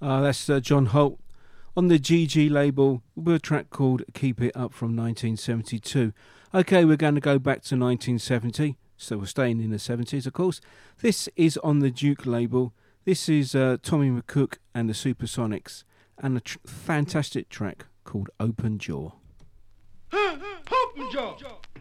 That's John Holt on the GG label with a track called Keep It Up from 1972. Okay, we're going to go back to 1970, so we're staying in the 70s, of course. This is on the Duke label. This is Tommy McCook and the Supersonics, and a fantastic track called Open Jaw. Open Jaw!